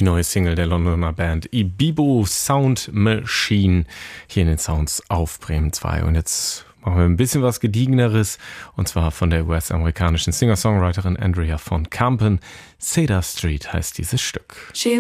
die neue Single der Londoner Band Ibibo Sound Machine hier in den Sounds auf Bremen 2. Und jetzt machen wir ein bisschen was Gediegeneres, und zwar von der US-amerikanischen Singer-Songwriterin Andrea von Kampen. Cedar Street heißt dieses Stück. She